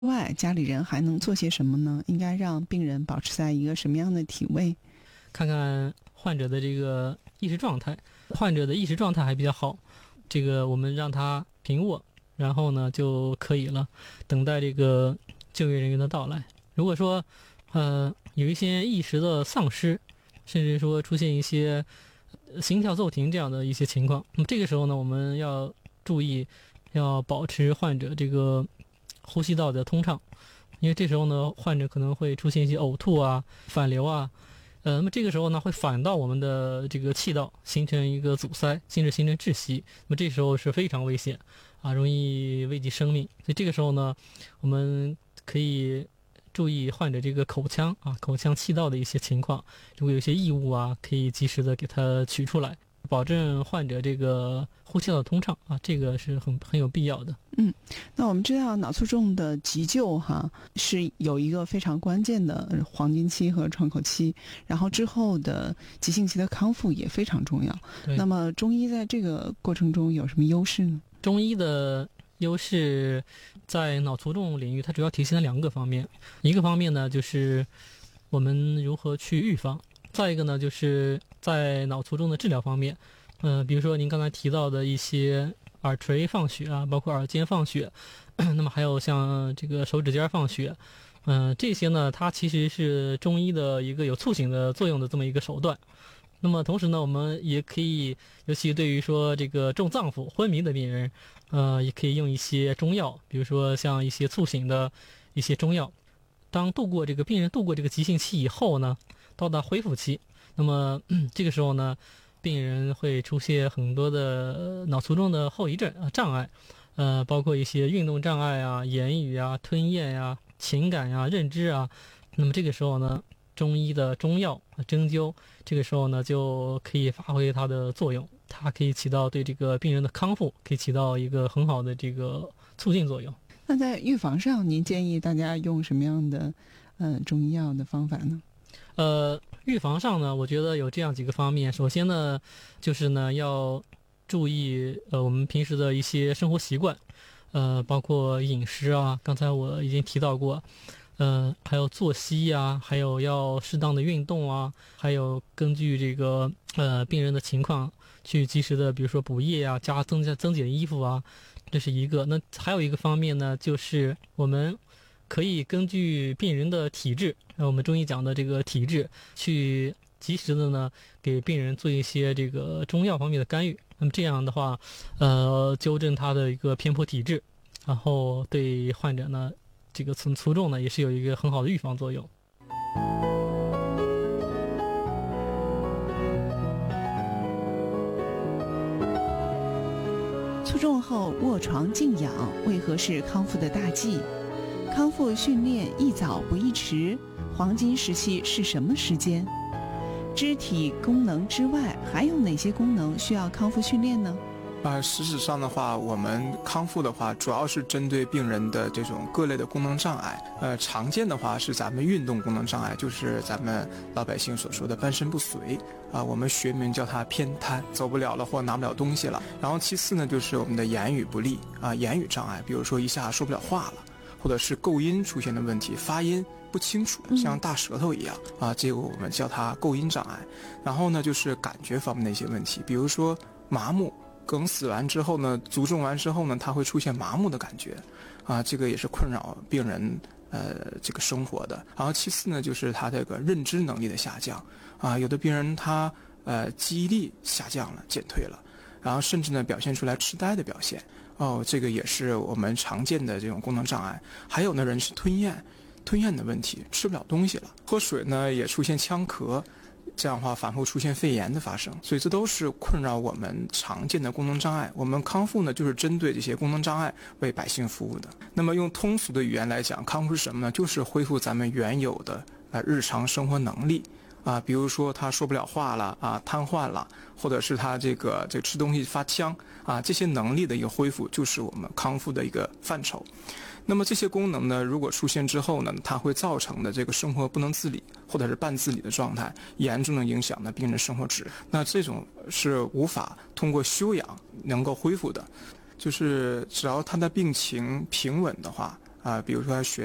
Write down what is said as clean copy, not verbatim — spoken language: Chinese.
外，家里人还能做些什么呢？应该让病人保持在一个什么样的体位？ 看看患者的这个意识状态，患者的意识状态还比较好，这个我们让他平卧，然后呢就可以了，等待这个救援人员的到来。如果说有一些意识的丧失，甚至说出现一些心跳骤停这样的一些情况，那么这个时候呢，我们要注意要保持患者这个呼吸道的通畅，因为这时候呢，患者可能会出现一些呕吐啊、反流啊，那么这个时候呢，会反到我们的这个气道，形成一个阻塞，甚至形成窒息。那么这时候是非常危险啊，容易危及生命。所以这个时候呢，我们可以注意患者这个口腔气道的一些情况，如果有一些异物啊，可以及时的给它取出来，保证患者这个呼吸道通畅啊，这个是很有必要的。 那我们知道脑卒中的急救是有一个非常关键的黄金期和窗口期，然后之后的急性期的康复也非常重要。那么中医在这个过程中有什么优势呢？ 中医的优势在脑卒中领域，它主要体现在两个方面。一个方面呢，就是我们如何去预防；再一个呢，就是在脑卒中的治疗方面，比如说您刚才提到的一些耳垂放血啊，包括耳尖放血，那么还有像这个手指尖放血，这些呢，它其实是中医的一个有促醒的作用的这么一个手段。那么同时呢，我们也可以，尤其对于说这个重脏腑昏迷的病人，也可以用一些中药，比如说像一些促醒的一些中药。当病人度过这个急性期以后呢，到达恢复期，那么这个时候呢，病人会出现很多的脑卒中的后遗症障碍，包括一些运动障碍啊、言语啊、吞咽呀、情感呀、认知啊。那么这个时候呢，中医的中药针灸，这个时候呢就可以发挥它的作用，它可以起到对这个病人的康复可以起到一个很好的这个促进作用。 那在预防上，您建议大家用什么样的中医药的方法呢？ 预防上呢，我觉得有这样几个方面。首先呢，就是呢要注意我们平时的一些生活习惯，包括饮食啊，刚才我已经提到过，还有作息啊，还有要适当的运动啊，还有根据这个病人的情况去及时的，比如说补液啊，增减衣服啊，这是一个。那还有一个方面呢，就是我们可以根据病人的体质，我们中医讲的这个体质，去及时的呢给病人做一些这个中药方面的干预。那么这样的话，纠正他的一个偏颇体质，然后对患者呢这个卒中呢也是有一个很好的预防作用。 卒中后卧床静养为何是康复的大忌？康复训练宜早不宜迟，黄金时期是什么时间？肢体功能之外，还有哪些功能需要康复训练呢？ 实质上的话，我们康复的话，主要是针对病人的这种各类的功能障碍。常见的话是咱们运动功能障碍，就是咱们老百姓所说的半身不遂我们学名叫它偏瘫，走不了了或拿不了东西了。然后其次呢，就是我们的言语不利言语障碍，比如说一下说不了话了，或者是构音出现的问题，发音不清楚，像大舌头一样这个我们叫它构音障碍。然后呢，就是感觉方面的一些问题，比如说麻木。梗死完之后呢，卒中完之后呢，它会出现麻木的感觉这个也是困扰病人这个生活的。然后其次呢，就是他这个认知能力的下降有的病人他记忆力下降了，减退了，然后甚至呢表现出来痴呆的表现这个也是我们常见的这种功能障碍。还有的人是吞咽的问题，吃不了东西了，喝水呢也出现呛咳，这样的话反复出现肺炎的发生，所以这都是困扰我们常见的功能障碍。我们康复呢，就是针对这些功能障碍为百姓服务的。那么用通俗的语言来讲，康复是什么呢？就是恢复咱们原有的日常生活能力比如说他说不了话了瘫痪了，或者是他这个吃东西发呛这些能力的一个恢复，就是我们康复的一个范畴。那么这些功能呢，如果出现之后呢，它会造成的这个生活不能自理或者是半自理的状态，严重的影响呢病人生活质。那这种是无法通过休养能够恢复的，就是只要他的病情平稳的话比如说学